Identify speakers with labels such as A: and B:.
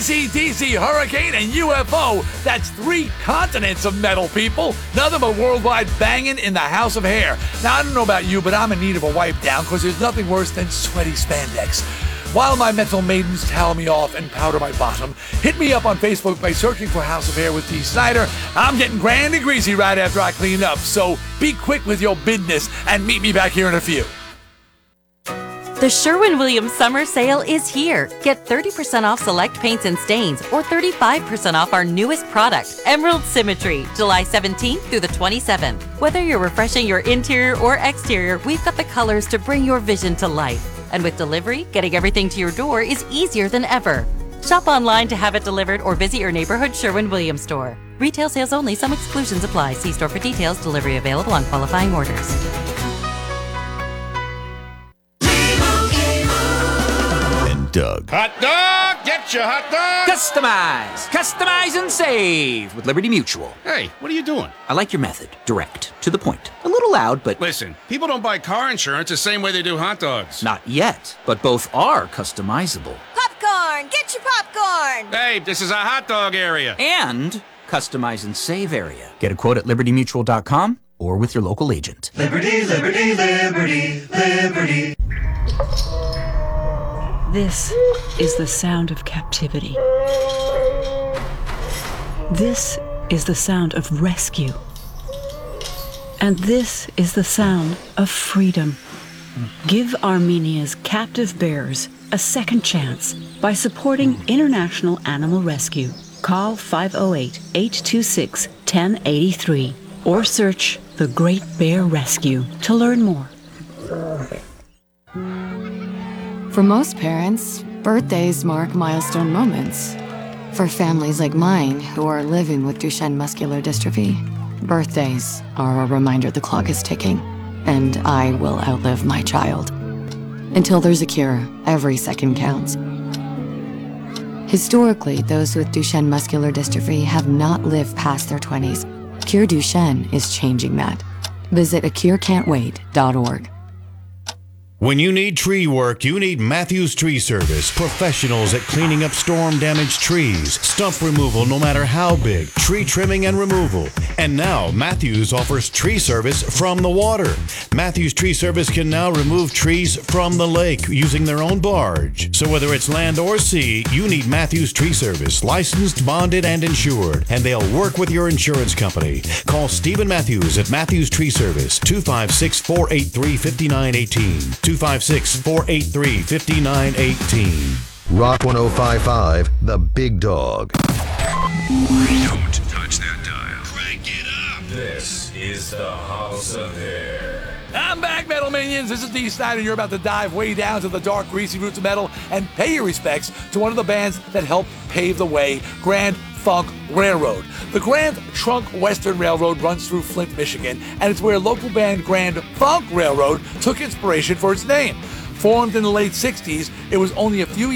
A: AC/DC, Hurricane, and UFO. That's 3 continents of metal, people. Nothing but worldwide banging in the House of Hair. Now, I don't know about you, but I'm in need of a wipe down because there's nothing worse than sweaty spandex. While my mental maidens towel me off and powder my bottom, hit me up on Facebook by searching for House of Hair with Dee Snider. I'm getting grand and greasy right after I clean up, so be quick with your business and meet me back here in a few.
B: The Sherwin-Williams Summer Sale is here. Get 30% off select paints and stains or 35% off our newest product, Emerald Symmetry, July 17th through the 27th. Whether you're refreshing your interior or exterior, we've got the colors to bring your vision to life. And with delivery, getting everything to your door is easier than ever. Shop online to have it delivered or visit your neighborhood Sherwin-Williams store. Retail sales only. Some exclusions apply. See store for details. Delivery available on qualifying orders.
C: Doug.
D: Hot dog! Get your hot dog!
E: Customize! Customize and save with Liberty Mutual.
D: Hey, what are you doing?
E: I like your method. Direct. To the point. A little loud, but...
D: Listen, people don't buy car insurance the same way they do hot dogs.
E: Not yet, but both are customizable.
F: Popcorn! Get your popcorn!
D: Hey, this is a hot dog area.
E: And customize and save area. Get a quote at libertymutual.com or with your local agent.
G: Liberty, liberty, liberty, liberty.
H: This is the sound of captivity. This is the sound of rescue. And this is the sound of freedom. Give Armenia's captive bears a second chance by supporting International Animal Rescue. Call 508-826-1083 or search The Great Bear Rescue to learn more.
I: For most parents, birthdays mark milestone moments. For families like mine who are living with Duchenne muscular dystrophy, birthdays are a reminder the clock is ticking, and I will outlive my child. Until there's a cure, every second counts. Historically, those with Duchenne muscular dystrophy have not lived past their 20s. Cure Duchenne is changing that. Visit acurecan'twait.org.
C: When you need tree work, you need Matthews Tree Service. Professionals at cleaning up storm-damaged trees, stump removal no matter how big, tree trimming and removal. And now, Matthews offers tree service from the water. Matthews Tree Service can now remove trees from the lake using their own barge. So whether it's land or sea, you need Matthews Tree Service, licensed, bonded, and insured. And they'll work with your insurance company. Call Stephen Matthews at Matthews Tree Service, 256-483-5918. 256-483-5918.
J: Rock 105.5, The Big Dog.
K: Don't touch that dial.
L: Crank it up.
K: This is the House of Hair.
A: I'm back, Metal Minions. This is Dee Snider. You're about to dive way down to the dark, greasy roots of metal and pay your respects to one of the bands that helped pave the way, Grand Funk Railroad. The Grand Trunk Western Railroad runs through Flint, Michigan, and it's where local band Grand Funk Railroad took inspiration for its name. Formed in the late 60s, it was only a few